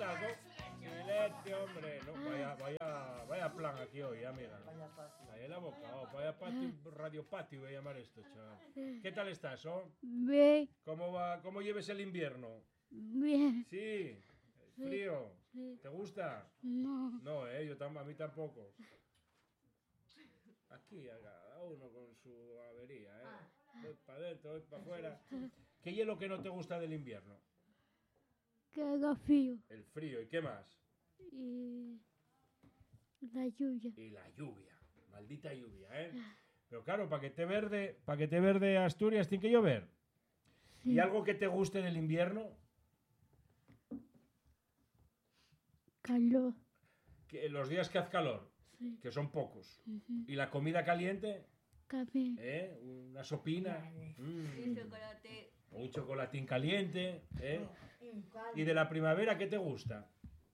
tal? Silencio, hombre. No, vaya plan aquí hoy, amiga. Ahí en la boca, vaya patio, radio patio voy a llamar esto, chaval. ¿Qué tal estás, Bien. ¿Cómo va? ¿Cómo lleves el invierno? Bien. Sí. ¿Frío? Sí. ¿Te gusta? No. No, a mí tampoco. Aquí, cada uno con su avería, Voy para adentro, voy para afuera. ¿Qué es lo que no te gusta del invierno? Que haga frío. El frío, ¿y qué más? Y la lluvia. Y la lluvia, maldita lluvia, Pero claro, para que te verde Asturias tiene que llover. Sí. ¿Y algo que te guste del invierno? Calor. Los días que hace calor, Sí. que son pocos. Ujú. ¿Y la comida caliente? Café. Una sopina. Un chocolatín caliente, ¿Y de la primavera qué te gusta?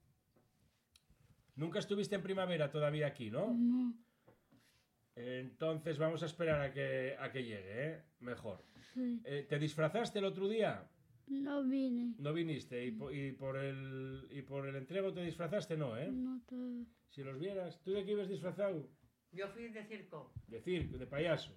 Nunca estuviste en primavera todavía aquí, ¿no? No. Entonces vamos a esperar a que llegue, Mejor. Sí. ¿Te disfrazaste el otro día? No vine. No viniste. ¿Y por el entrego te disfrazaste? No, No todo. Si los vieras. ¿Tú de qué ibas disfrazado? Yo fui de circo. De circo, de payaso.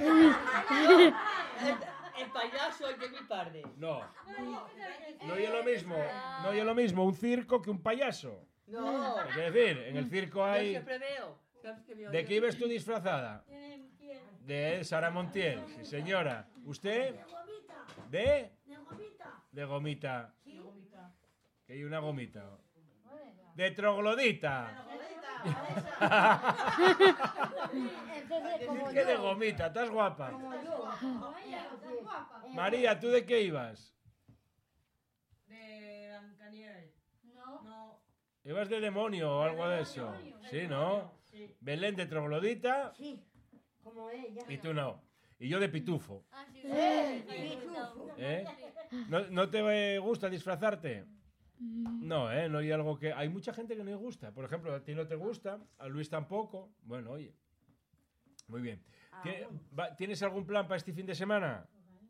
El payaso es de mi padre. No. No es lo mismo. No es lo mismo un circo que un payaso. No. Es decir, en el circo Yo hay... siempre veo. ¿Sabes qué veo ¿De yo? qué ibas tú disfrazada? De Sara Montiel, sí señora. ¿Usted? ¿De? De gomita. Que hay una gomita. De troglodita. ¿Qué de gomita? ¿Estás guapa? María, ¿tú de qué ibas? De Blancanieves. No. ¿Ibas de demonio o algo de eso? Sí, ¿no? Sí. Belén de troglodita Sí, como ella. y tú no. Y yo de pitufo. Pitufo. ¿No te gusta disfrazarte? No, no hay algo que... Hay mucha gente que no le gusta. Por ejemplo, a ti no te gusta, a Luis tampoco. Bueno, oye. Muy bien. ¿Tienes algún plan para este fin de semana?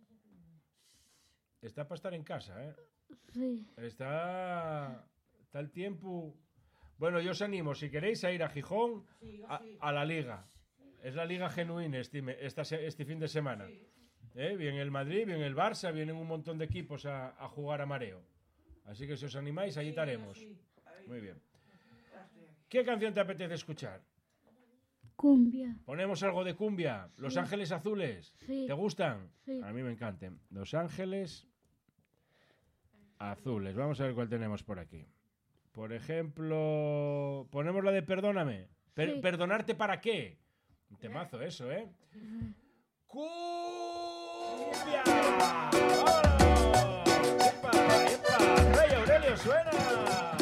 Está para estar en casa, Sí. Está el tiempo... Bueno, yo os animo, si queréis, a ir a Gijón a la Liga. Es la Liga genuina este fin de semana. Viene el Madrid, viene el Barça, vienen un montón de equipos a jugar a mareo. Así que si os animáis, allí estaremos. Muy bien. ¿Qué canción te apetece escuchar? Cumbia. ¿Ponemos algo de cumbia? ¿Los Ángeles Azules? Sí. ¿Te gustan? Sí. A mí me encantan. Los Ángeles Azules. Vamos a ver cuál tenemos por aquí. Por ejemplo, ponemos la de Perdóname. Sí. ¿Perdonarte para qué? Un temazo eso, ¡Cumbia!